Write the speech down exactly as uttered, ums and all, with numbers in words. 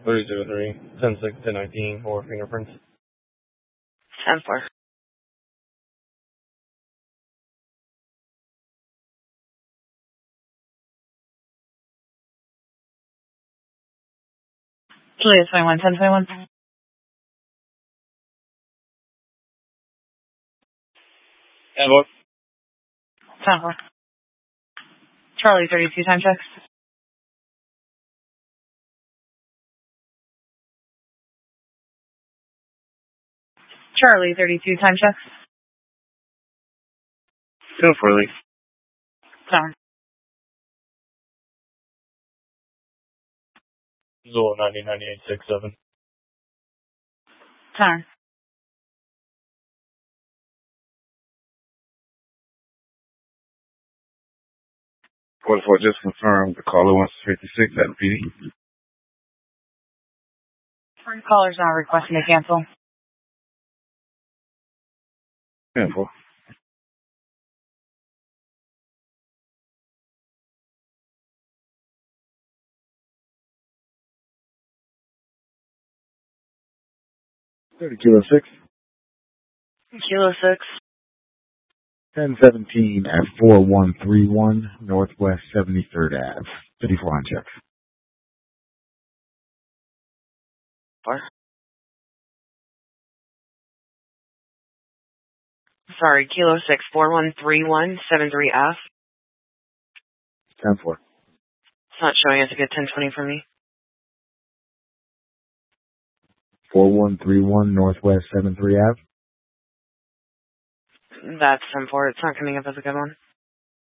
three zero three, ten six, ten nineteen for fingerprints. ten four. Julia twenty-one, ten twenty-one. ten four. ten four. Charlie thirty-two, time checks. Charlie thirty-two, time checks. ten four, Lee. Tower. Zulu ninety, ninety-eight, six seven. Tower. Quarter four just confirmed the caller wants fifty-six at the P D. Caller's now requesting to cancel. ten four. thirty kilo six. Kilo six. ten seventeen at four one three one Northwest seventy-third Avenue. fifty-four on checks. Four. Sorry, Kilo six, four one three one, seven three F. ten four. It's not showing us a good ten twenty for me. four one three one Northwest seventy-three Avenue. That's ten four. It's not coming up as a good one.